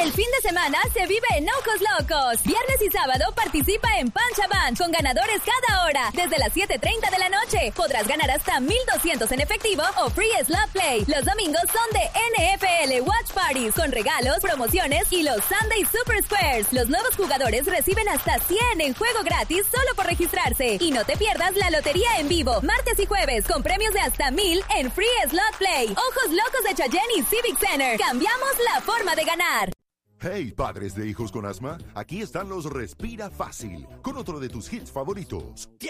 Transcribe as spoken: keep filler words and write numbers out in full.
El fin de semana se vive en Ojos Locos. Viernes y sábado participa en Panchaban con ganadores cada hora. Desde las siete treinta de la noche podrás ganar hasta mil doscientos en efectivo o free slot play. Los domingos son de N F L Watch Parties con regalos, promociones y los Sunday Super Squares. Los nuevos jugadores reciben hasta cien en juego gratis solo por registrarse. Y no te pierdas la lotería en vivo, martes y jueves, con premios de hasta mil en free slot play. Ojos Locos de Cheyenne y Civic Center. Cambiamos la forma de ganar. Hey, padres de hijos con asma, aquí están los Respira Fácil, con otro de tus hits favoritos.